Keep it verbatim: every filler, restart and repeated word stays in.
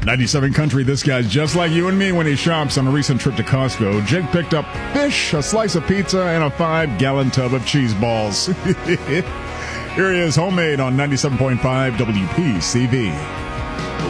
ninety-seven Country, this guy's just like you and me when he shops. On a recent trip to Costco, Jake picked up fish, a slice of pizza, and a five-gallon tub of cheese balls. Here he is, homemade on ninety-seven point five W P C V.